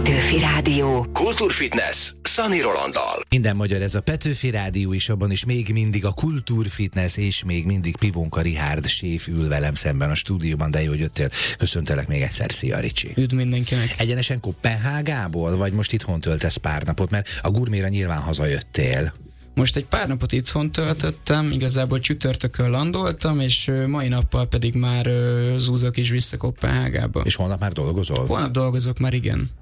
Petőfi Rádió. Kultúrfitness Szani Rolanddal. Minden magyar, ez a Petőfi Rádió is, abban is még mindig a Kultúrfitness, és még mindig Pivonka Richárd séf ül velem szemben a stúdióban, de jó, hogy jöttél. Köszöntelek még egyszer, szia Ricsi. Üdv mindenkinek. Egyenesen Koppenhágából, vagy most itthon töltesz pár napot, mert a gurméra nyilván hazajöttél. Most egy pár napot itthon töltöttem, igazából csütörtökön landoltam, és mai nappal pedig már zúzok is vissza Koppenhágába. És holnap már dolgozol? Holnap dolgozok már, igen.